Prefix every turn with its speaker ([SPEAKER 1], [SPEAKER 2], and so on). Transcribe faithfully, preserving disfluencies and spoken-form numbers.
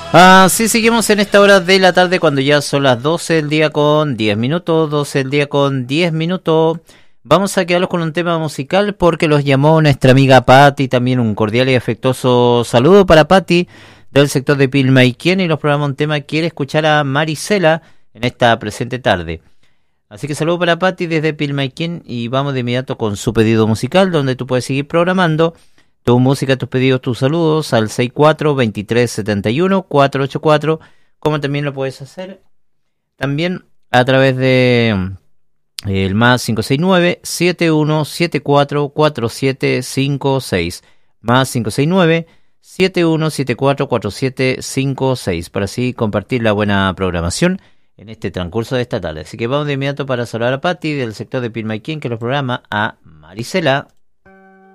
[SPEAKER 1] Así seguimos en esta hora de la tarde cuando ya son las doce del día con diez minutos, doce del día con diez minutos. Vamos a quedarnos con un tema musical porque los llamó nuestra amiga Patti, también un cordial y afectuoso saludo para Patti del sector de Pilmaiquén, y nos programa un tema, quiere escuchar a Marisela en esta presente tarde. Así que saludo para Patti desde Pilmaiquén y vamos de inmediato con su pedido musical, donde tú puedes seguir programando tu música, tus pedidos, tus saludos al seis cuatro, veintitrés, setenta y uno, cuatrocientos ochenta y cuatro, como también lo puedes hacer también a través de eh, el más cinco seis nueve, siete uno siete cuatro, cuatro siete cinco seis, más cinco seis nueve, siete uno siete cuatro, cuatro siete cinco seis, para así compartir la buena programación en este transcurso de esta tarde. Así que vamos de inmediato para saludar a Patti del sector de Pilmaiquén, que lo programa a Marisela.